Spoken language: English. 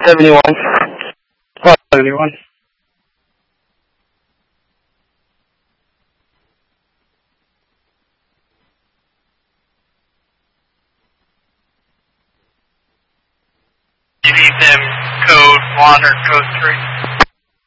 71. 71. You need them code 1 or code 3.